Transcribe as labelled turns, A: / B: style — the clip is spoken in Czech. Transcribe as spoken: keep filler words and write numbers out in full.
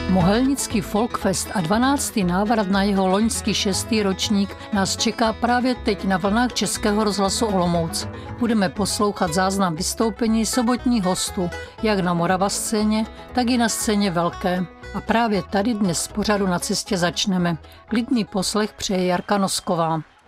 A: Mohelnický Folkfest a dvanáctý návrat na jeho loňský šestý ročník nás čeká právě teď na vlnách Českého rozhlasu Olomouc. Budeme poslouchat záznam vystoupení sobotních hostů, jak na Morava scéně, tak i na scéně velké. A právě tady dnes z pořadu Na cestě začneme. Klidný poslech přeje Jarka Nosková.